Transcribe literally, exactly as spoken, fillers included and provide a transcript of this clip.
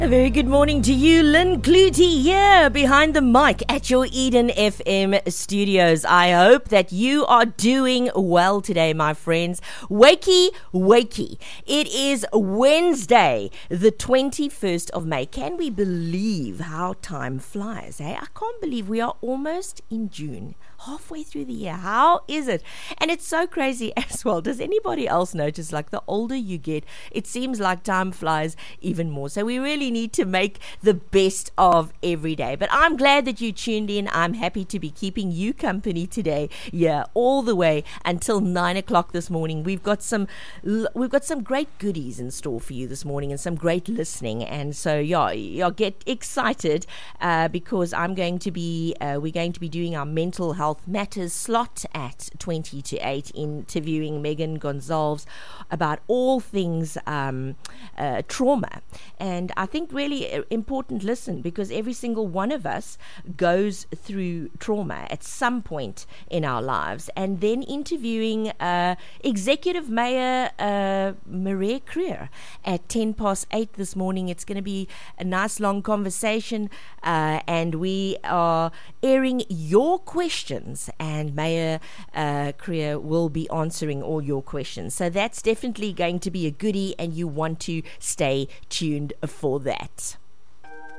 A very good morning to you, Lynn Clutie, here behind the mic at your Eden F M studios. I hope that you are doing well today, my friends. Wakey, wakey. It is Wednesday, the twenty-first of May. Can we believe how time flies, eh? I can't believe we are almost in June, halfway through the year. How is it? And it's so crazy as well. Does anybody else notice, like, the older you get, it seems like time flies even more. So we really need to make the best of every day. But I'm glad that you tuned in. I'm happy to be keeping you company today. Yeah, all the way until nine o'clock this morning. We've got some we've got some great goodies in store for you this morning and some great listening. And so yeah, yeah get excited uh, because I'm going to be uh, we're going to be doing our mental health matters slot at twenty to eight, interviewing Megan Gonzalez about all things um, uh, trauma. And I think really important listen, because every single one of us goes through trauma at some point in our lives. And then interviewing uh, Executive Mayor uh, Maria Creer at ten past eight this morning. It's going to be a nice long conversation uh, and we are airing your questions, and Mayor uh, Creer will be answering all your questions. So that's definitely going to be a goodie, and you want to stay tuned for that.